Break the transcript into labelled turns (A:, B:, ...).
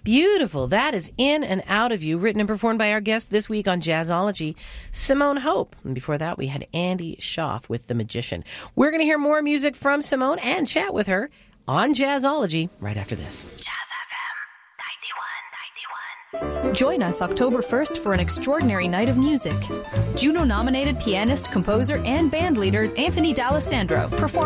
A: Beautiful. That is In and Out of You, written and performed by our guest this week on Jazzology, Simone Hope. And before that, we had Andy Schaaf with The Magician. We're going to hear more music from Simone and chat with her on Jazzology right after this.
B: Jazz FM 91.91. Join us October 1st for an extraordinary night of music. Juno-nominated pianist, composer, and bandleader Anthony D'Alessandro performs